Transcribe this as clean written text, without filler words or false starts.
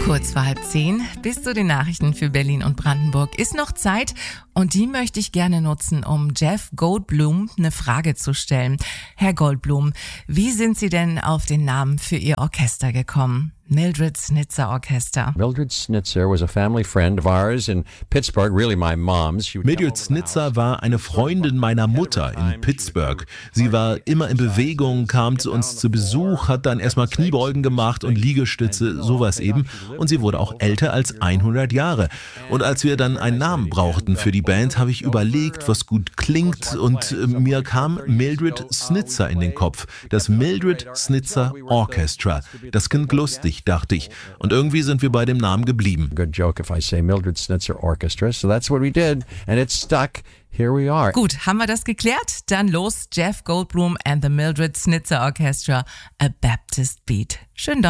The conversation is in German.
Kurz vor 9:30 bis zu den Nachrichten für Berlin und Brandenburg ist noch Zeit und die möchte ich gerne nutzen, um Jeff Goldblum eine Frage zu stellen. Herr Goldblum, wie sind Sie denn auf den Namen für Ihr Orchester gekommen? Mildred Snitzer Orchester. Mildred Snitzer was a family friend of ours in Pittsburgh, really my mom's. Mildred Snitzer war eine Freundin meiner Mutter in Pittsburgh. Sie war immer in Bewegung, kam zu uns zu Besuch, hat dann erstmal Kniebeugen gemacht und Liegestütze, sowas eben. Und sie wurde auch älter als 100 Jahre. Und als wir dann einen Namen brauchten für die Band, habe ich überlegt, was gut klingt, und mir kam Mildred Snitzer in den Kopf. Das Mildred Snitzer Orchestra. Das klingt lustig, dachte ich. Und irgendwie sind wir bei dem Namen geblieben. Good joke if I say Mildred Snitzer Orchestra. So that's what we did and it stuck. Here we are. Gut, haben wir das geklärt? Dann los, Jeff Goldblum and the Mildred Snitzer Orchestra, A Baptist Beat. Schönen Dank.